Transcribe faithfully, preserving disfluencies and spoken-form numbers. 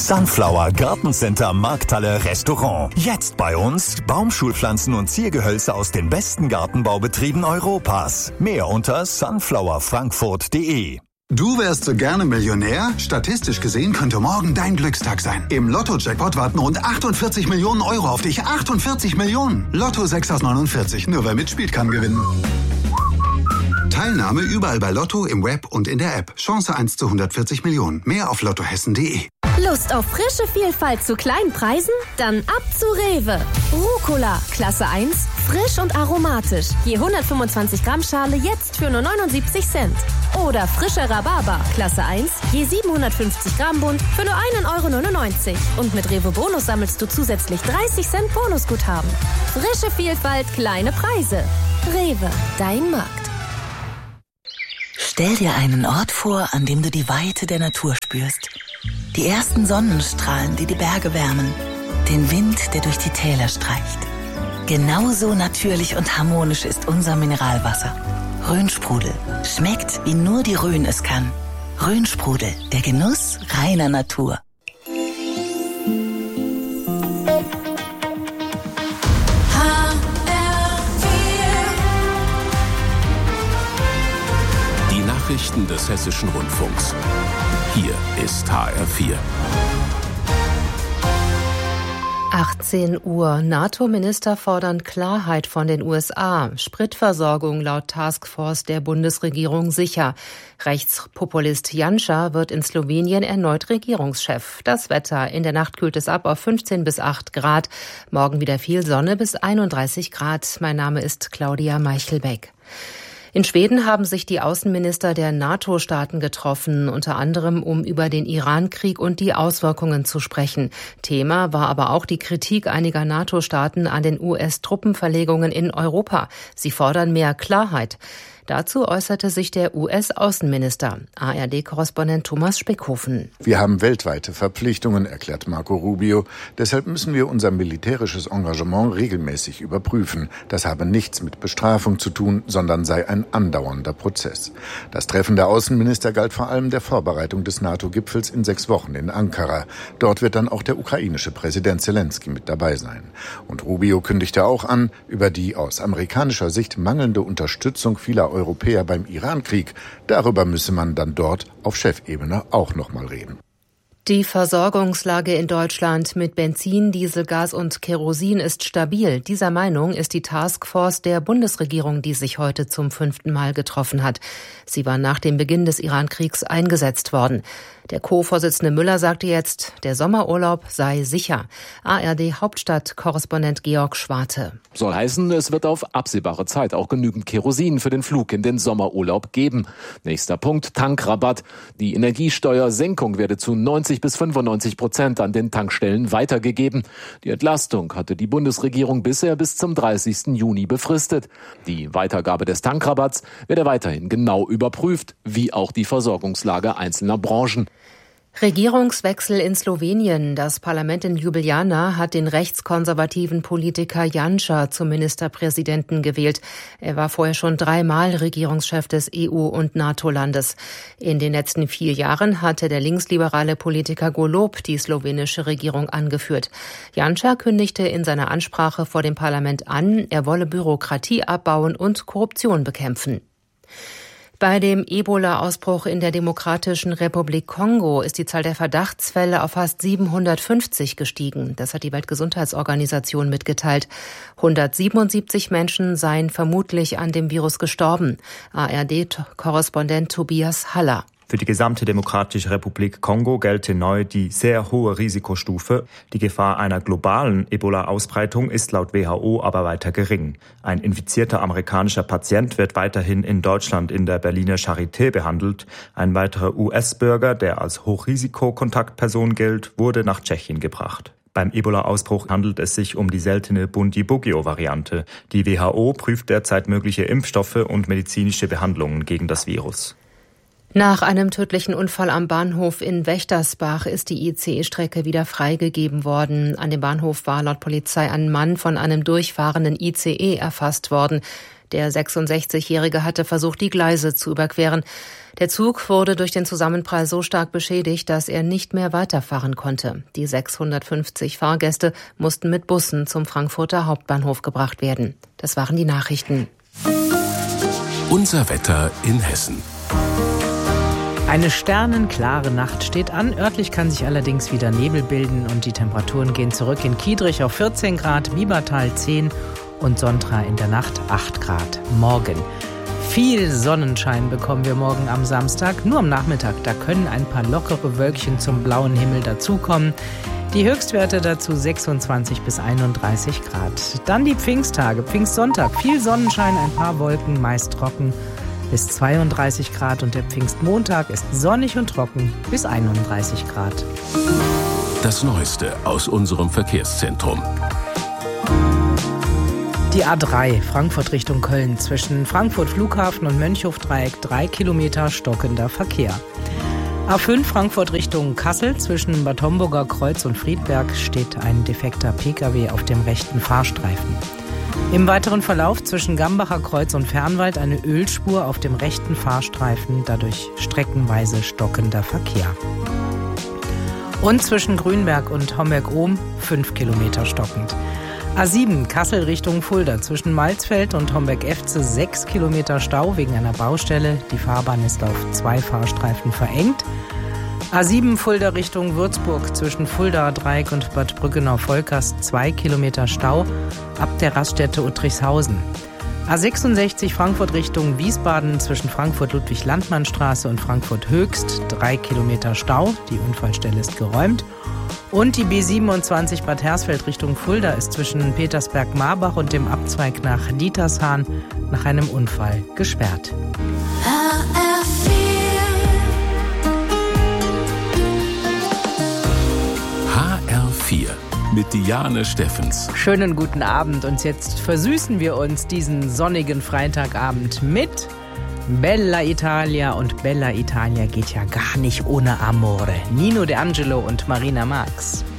Sunflower Gartencenter Markthalle Restaurant. Jetzt bei uns Baumschulpflanzen und Ziergehölze aus den besten Gartenbaubetrieben Europas. Mehr unter sunflower frankfurt punkt de. Du wärst so gerne Millionär? Statistisch gesehen könnte morgen dein Glückstag sein. Im Lotto-Jackpot warten rund achtundvierzig Millionen Euro auf dich. achtundvierzig Millionen! Lotto sechs aus neunundvierzig. Nur wer mitspielt, kann gewinnen. Teilnahme überall bei Lotto, im Web und in der App. Chance eins zu hundertvierzig Millionen. Mehr auf lottohessen punkt de. Lust auf frische Vielfalt zu kleinen Preisen? Dann ab zu Rewe. Rucola, Klasse eins, frisch und aromatisch. Je hundertfünfundzwanzig Gramm Schale jetzt für nur neunundsiebzig Cent. Oder frischer Rhabarber, Klasse eins, je siebenhundertfünfzig Gramm Bund für nur einen Euro neunundneunzig. Und mit Rewe Bonus sammelst du zusätzlich dreißig Cent Bonusguthaben. Frische Vielfalt, kleine Preise. Rewe, dein Markt. Stell dir einen Ort vor, an dem du die Weite der Natur spürst. Die ersten Sonnenstrahlen, die die Berge wärmen. Den Wind, der durch die Täler streicht. Genauso natürlich und harmonisch ist unser Mineralwasser. Rhönsprudel. Schmeckt, wie nur die Rhön es kann. Rhönsprudel, der Genuss reiner Natur. Nachrichten des Hessischen Rundfunks. Hier ist H R vier. achtzehn Uhr. NATO-Minister fordern Klarheit von den U S A. Spritversorgung laut Taskforce der Bundesregierung sicher. Rechtspopulist Janša wird in Slowenien erneut Regierungschef. Das Wetter. In der Nacht kühlt es ab auf fünfzehn bis acht Grad. Morgen wieder viel Sonne bis einunddreißig Grad. Mein Name ist Claudia Meichelbeck. In Schweden haben sich die Außenminister der NATO-Staaten getroffen, unter anderem um über den Iran-Krieg und die Auswirkungen zu sprechen. Thema war aber auch die Kritik einiger NATO-Staaten an den U S-Truppenverlegungen in Europa. Sie fordern mehr Klarheit. Dazu äußerte sich der U S-Außenminister. A R D-Korrespondent Thomas Speckhofen. Wir haben weltweite Verpflichtungen, erklärt Marco Rubio. Deshalb müssen wir unser militärisches Engagement regelmäßig überprüfen. Das habe nichts mit Bestrafung zu tun, sondern sei ein andauernder Prozess. Das Treffen der Außenminister galt vor allem der Vorbereitung des NATO-Gipfels in sechs Wochen in Ankara. Dort wird dann auch der ukrainische Präsident Zelensky mit dabei sein. Und Rubio kündigte auch an, über die aus amerikanischer Sicht mangelnde Unterstützung vieler Europäer beim Iran-Krieg, darüber müsse man dann dort auf Chefebene auch noch mal reden. Die Versorgungslage in Deutschland mit Benzin, Diesel, Gas und Kerosin ist stabil. Dieser Meinung ist die Taskforce der Bundesregierung, die sich heute zum fünften Mal getroffen hat. Sie war nach dem Beginn des Iran-Kriegs eingesetzt worden. Der Co-Vorsitzende Müller sagte jetzt, der Sommerurlaub sei sicher. A R D-Hauptstadt-Korrespondent Georg Schwarte. Soll heißen, es wird auf absehbare Zeit auch genügend Kerosin für den Flug in den Sommerurlaub geben. Nächster Punkt, Tankrabatt. Die Energiesteuersenkung werde zu neunzig bis fünfundneunzig Prozent an den Tankstellen weitergegeben. Die Entlastung hatte die Bundesregierung bisher bis zum dreißigsten Juni befristet. Die Weitergabe des Tankrabatts werde weiterhin genau überprüft, wie auch die Versorgungslage einzelner Branchen. Regierungswechsel in Slowenien. Das Parlament in Ljubljana hat den rechtskonservativen Politiker Janša zum Ministerpräsidenten gewählt. Er war vorher schon dreimal Regierungschef des E U- und NATO-Landes. In den letzten vier Jahren hatte der linksliberale Politiker Golob die slowenische Regierung angeführt. Janša kündigte in seiner Ansprache vor dem Parlament an, er wolle Bürokratie abbauen und Korruption bekämpfen. Bei dem Ebola-Ausbruch in der Demokratischen Republik Kongo ist die Zahl der Verdachtsfälle auf fast siebenhundertfünfzig gestiegen. Das hat die Weltgesundheitsorganisation mitgeteilt. hundertsiebenundsiebzig Menschen seien vermutlich an dem Virus gestorben. A R D-Korrespondent Tobias Haller. Für die gesamte Demokratische Republik Kongo gelte neu die sehr hohe Risikostufe. Die Gefahr einer globalen Ebola-Ausbreitung ist laut W H O aber weiter gering. Ein infizierter amerikanischer Patient wird weiterhin in Deutschland in der Berliner Charité behandelt. Ein weiterer U S-Bürger, der als Hochrisikokontaktperson gilt, wurde nach Tschechien gebracht. Beim Ebola-Ausbruch handelt es sich um die seltene Bundibugyo-Variante. Die W H O prüft derzeit mögliche Impfstoffe und medizinische Behandlungen gegen das Virus. Nach einem tödlichen Unfall am Bahnhof in Wächtersbach ist die I C E-Strecke wieder freigegeben worden. An dem Bahnhof war laut Polizei ein Mann von einem durchfahrenden I C E erfasst worden. Der sechsundsechzigjährige hatte versucht, die Gleise zu überqueren. Der Zug wurde durch den Zusammenprall so stark beschädigt, dass er nicht mehr weiterfahren konnte. Die sechshundertfünfzig Fahrgäste mussten mit Bussen zum Frankfurter Hauptbahnhof gebracht werden. Das waren die Nachrichten. Unser Wetter in Hessen. Eine sternenklare Nacht steht an. Örtlich kann sich allerdings wieder Nebel bilden und die Temperaturen gehen zurück. In Kiedrich auf vierzehn Grad, Biebertal zehn und Sontra in der Nacht acht Grad. Morgen viel Sonnenschein bekommen wir morgen am Samstag. Nur am Nachmittag, da können ein paar lockere Wölkchen zum blauen Himmel dazukommen. Die Höchstwerte dazu sechsundzwanzig bis einunddreißig Grad. Dann die Pfingsttage, Pfingstsonntag, viel Sonnenschein, ein paar Wolken, meist trocken bis zweiunddreißig Grad und der Pfingstmontag ist sonnig und trocken bis einunddreißig Grad. Das Neueste aus unserem Verkehrszentrum. Die A drei, Frankfurt Richtung Köln, zwischen Frankfurt Flughafen und Mönchhofdreieck drei Kilometer stockender Verkehr. A fünf, Frankfurt Richtung Kassel, zwischen Bad Homburger Kreuz und Friedberg steht ein defekter Pkw auf dem rechten Fahrstreifen. Im weiteren Verlauf zwischen Gambacher Kreuz und Fernwald eine Ölspur auf dem rechten Fahrstreifen, dadurch streckenweise stockender Verkehr. Und zwischen Grünberg und Homberg-Ohm fünf Kilometer stockend. A sieben, Kassel Richtung Fulda, zwischen Malzfeld und Homberg-Efze sechs Kilometer Stau wegen einer Baustelle. Die Fahrbahn ist auf zwei Fahrstreifen verengt. A sieben, Fulda Richtung Würzburg, zwischen Fulda Dreieck und Bad Brückenau-Volkers zwei Kilometer Stau ab der Raststätte Uttrichshausen. A sechsundsechzig, Frankfurt Richtung Wiesbaden, zwischen Frankfurt-Ludwig-Landmann-Straße und Frankfurt-Höchst drei Kilometer Stau. Die Unfallstelle ist geräumt. Und die B siebenundzwanzig Bad Hersfeld Richtung Fulda ist zwischen Petersberg-Marbach und dem Abzweig nach Dietershahn nach einem Unfall gesperrt. H R vier mit Diane Steffens. Schönen guten Abend und jetzt versüßen wir uns diesen sonnigen Freitagabend mit Bella Italia, und Bella Italia geht ja gar nicht ohne Amore. Nino De Angelo und Marina Marx.